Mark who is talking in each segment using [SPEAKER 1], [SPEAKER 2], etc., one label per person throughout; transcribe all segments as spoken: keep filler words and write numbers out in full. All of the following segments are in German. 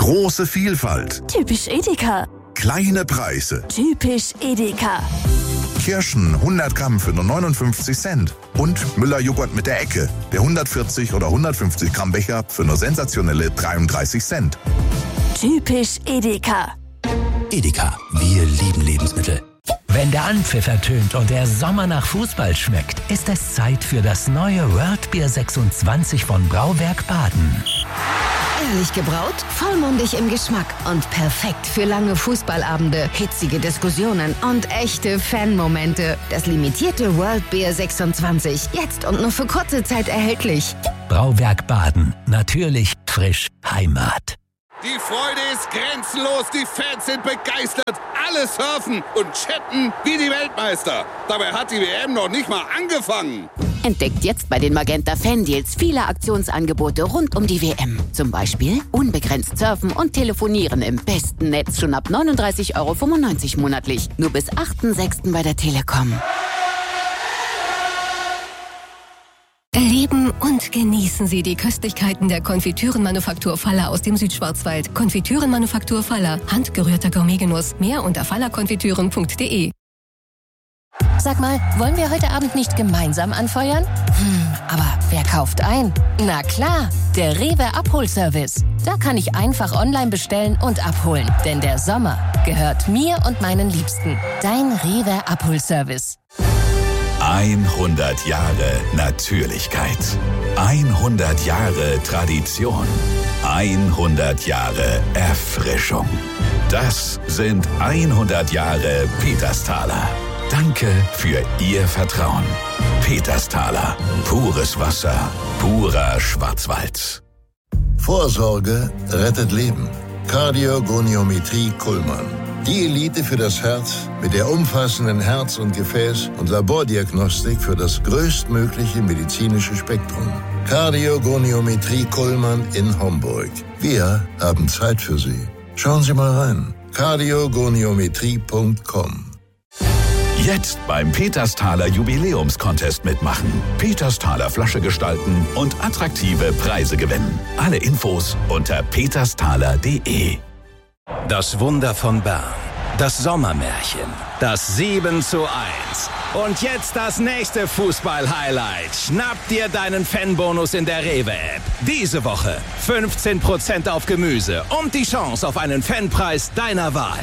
[SPEAKER 1] Große Vielfalt.
[SPEAKER 2] Typisch Edeka.
[SPEAKER 1] Kleine Preise.
[SPEAKER 2] Typisch Edeka.
[SPEAKER 1] Kirschen hundert Gramm für nur neunundfünfzig Cent. Und Müller-Joghurt mit der Ecke. Der hundertvierzig oder hundertfünfzig Gramm Becher für nur sensationelle dreiunddreißig Cent.
[SPEAKER 2] Typisch Edeka.
[SPEAKER 3] Edeka, wir lieben Lebensmittel.
[SPEAKER 4] Wenn der Anpfiff ertönt und der Sommer nach Fußball schmeckt, ist es Zeit für das neue World Beer sechsundzwanzig von Brauwerk Baden.
[SPEAKER 5] Ehrlich gebraut, vollmundig im Geschmack und perfekt für lange Fußballabende, hitzige Diskussionen und echte Fanmomente. Das limitierte World Beer sechsundzwanzig, jetzt und nur für kurze Zeit erhältlich.
[SPEAKER 4] Brauwerk Baden, natürlich, frisch, Heimat.
[SPEAKER 6] Die Freude ist grenzenlos, die Fans sind begeistert, alle surfen und chatten wie die Weltmeister. Dabei hat die W M noch nicht mal angefangen.
[SPEAKER 5] Entdeckt jetzt bei den Magenta Fan-Deals viele Aktionsangebote rund um die W M. Zum Beispiel unbegrenzt surfen und telefonieren im besten Netz schon ab neununddreißig Euro fünfundneunzig monatlich. Nur bis achten sechsten bei der Telekom.
[SPEAKER 7] Erleben und genießen Sie die Köstlichkeiten der Konfitürenmanufaktur Faller aus dem Südschwarzwald. Konfitürenmanufaktur Faller. Handgerührter Gourmetgenuss. Mehr unter fallerkonfitüren punkt de.
[SPEAKER 8] Sag mal, wollen wir heute Abend nicht gemeinsam anfeuern? Hm, aber wer kauft ein? Na klar, der Rewe Abholservice. Da kann ich einfach online bestellen und abholen. Denn der Sommer gehört mir und meinen Liebsten. Dein Rewe Abholservice.
[SPEAKER 3] hundert Jahre Natürlichkeit. hundert Jahre Tradition. hundert Jahre Erfrischung. Das sind hundert Jahre Petersthaler. Danke für Ihr Vertrauen. Petersthaler. Pures Wasser. Purer Schwarzwald.
[SPEAKER 9] Vorsorge rettet Leben. Kardiogoniometrie Kuhlmann. Die Elite für das Herz mit der umfassenden Herz- und Gefäß- und Labordiagnostik für das größtmögliche medizinische Spektrum. Kardiogoniometrie Kuhlmann in Homburg. Wir haben Zeit für Sie. Schauen Sie mal rein. kardiogoniometrie punkt com.
[SPEAKER 3] Jetzt beim Petersthaler Jubiläumscontest mitmachen. Petersthaler Flasche gestalten und attraktive Preise gewinnen. Alle Infos unter petersthaler punkt de.
[SPEAKER 10] Das Wunder von Bern. Das Sommermärchen. Das sieben zu eins. Und jetzt das nächste Fußball-Highlight. Schnapp dir deinen Fanbonus in der Rewe-App. Diese Woche fünfzehn Prozent auf Gemüse und die Chance auf einen Fanpreis deiner Wahl.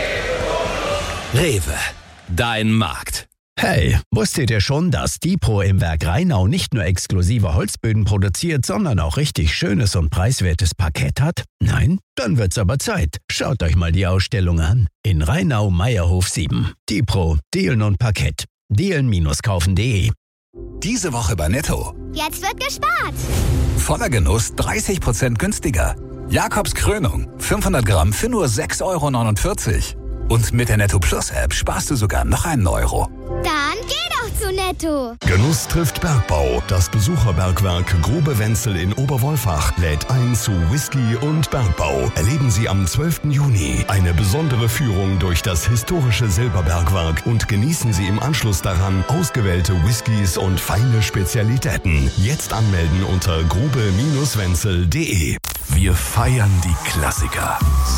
[SPEAKER 10] Rewe. Dein Markt.
[SPEAKER 4] Hey, wusstet ihr schon, dass Dipro im Werk Rheinau nicht nur exklusive Holzböden produziert, sondern auch richtig schönes und preiswertes Parkett hat? Nein? Dann wird's aber Zeit. Schaut euch mal die Ausstellung an. In Rheinau-Meierhof sieben. Dipro, Dielen und Parkett. dielen kaufen punkt de.
[SPEAKER 3] Diese Woche bei Netto.
[SPEAKER 11] Jetzt wird gespart.
[SPEAKER 3] Voller Genuss dreißig Prozent günstiger. Jakobs Krönung. fünfhundert Gramm für nur sechs Euro neunundvierzig. Und mit der Netto Plus App sparst du sogar noch einen Euro.
[SPEAKER 11] Dann geh doch zu Netto.
[SPEAKER 12] Genuss trifft Bergbau. Das Besucherbergwerk Grube Wenzel in Oberwolfach lädt ein zu Whisky und Bergbau. Erleben Sie am zwölften Juni eine besondere Führung durch das historische Silberbergwerk und genießen Sie im Anschluss daran ausgewählte Whiskys und feine Spezialitäten. Jetzt anmelden unter grube wenzel punkt de. Wir feiern die Klassiker.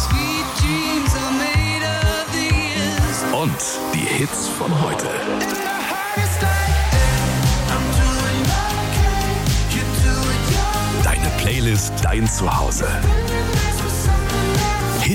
[SPEAKER 12] Und die Hits von heute. Deine Playlist, dein Zuhause.